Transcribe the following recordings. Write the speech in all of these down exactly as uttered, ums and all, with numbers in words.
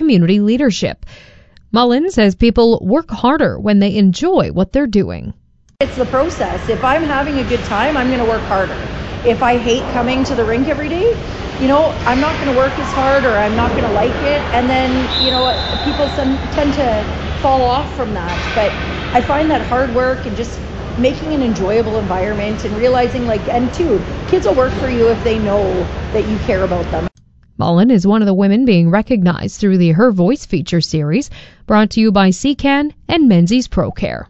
community leadership. Mullen says people work harder when they enjoy what they're doing. It's the process. If I'm having a good time, I'm going to work harder. If I hate coming to the rink every day, you know, I'm not going to work as hard, or I'm not going to like it. And then, you know, people some, tend to fall off from that. But I find that hard work and just making an enjoyable environment and realizing, like, and two, kids will work for you if they know that you care about them. Mullen is one of the women being recognized through the Her Voice feature series, brought to you by C C A N and Menzies ProCare.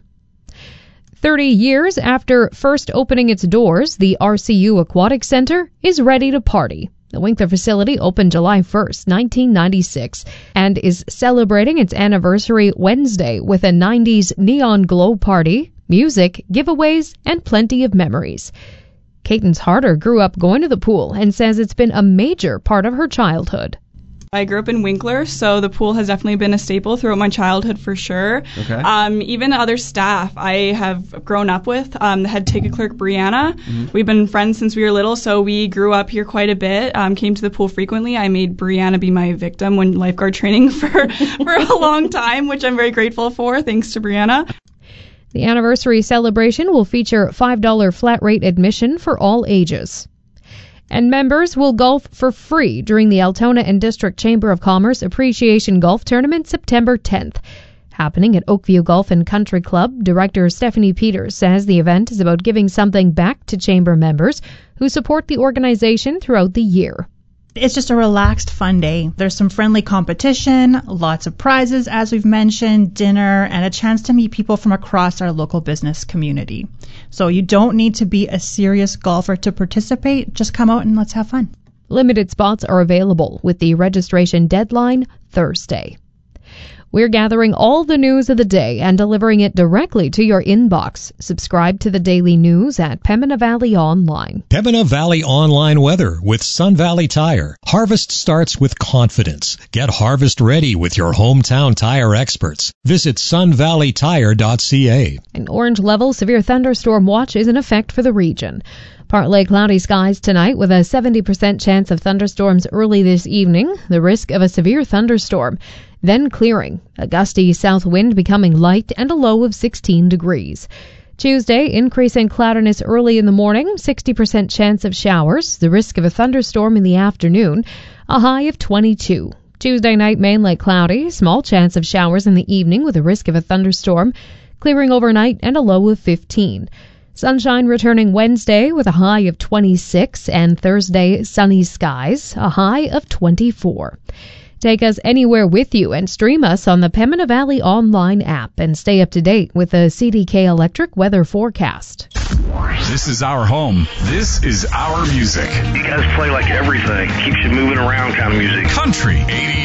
Thirty years after first opening its doors, the R C U Aquatic Center is ready to party. The Winkler facility opened July first, nineteen ninety-six, and is celebrating its anniversary Wednesday with a nineties neon glow party, music, giveaways, and plenty of memories. Cadence Harder grew up going to the pool and says it's been a major part of her childhood. I grew up in Winkler, so the pool has definitely been a staple throughout my childhood for sure. Okay. Um, even other staff I have grown up with, um, the head ticket clerk, Brianna. Mm-hmm. We've been friends since we were little, so we grew up here quite a bit, um, came to the pool frequently. I made Brianna be my victim when lifeguard training for, for a long time, which I'm very grateful for, thanks to Brianna. The anniversary celebration will feature five dollars flat rate admission for all ages. And members will golf for free during the Altona and District Chamber of Commerce Appreciation Golf Tournament September tenth. Happening at Oakview Golf and Country Club, Director Stephanie Peters says the event is about giving something back to Chamber members who support the organization throughout the year. It's just a relaxed, fun day. There's some friendly competition, lots of prizes, as we've mentioned, dinner, and a chance to meet people from across our local business community. So you don't need to be a serious golfer to participate. Just come out and let's have fun. Limited spots are available with the registration deadline Thursday. We're gathering all the news of the day and delivering it directly to your inbox. Subscribe to the daily news at Pembina Valley Online. Pembina Valley Online weather with Sun Valley Tire. Harvest starts with confidence. Get harvest ready with your hometown tire experts. Visit sun valley tire dot c a. An orange level severe thunderstorm watch is in effect for the region. Partly cloudy skies tonight with a seventy percent chance of thunderstorms early this evening. The risk of a severe thunderstorm. Then clearing. A gusty south wind becoming light and a low of sixteen degrees. Tuesday, increase in cloudiness early in the morning, sixty percent chance of showers. The risk of a thunderstorm in the afternoon. A high of twenty-two. Tuesday night, mainly cloudy. Small chance of showers in the evening with a risk of a thunderstorm. Clearing overnight and a low of fifteen. Sunshine returning Wednesday with a high of twenty-six, and Thursday sunny skies, a high of twenty-four. Take us anywhere with you and stream us on the Pembina Valley Online app and stay up to date with the C D K Electric weather forecast. This is our home. This is our music. You guys play like everything. Keeps you moving around kind of music. Country eighty.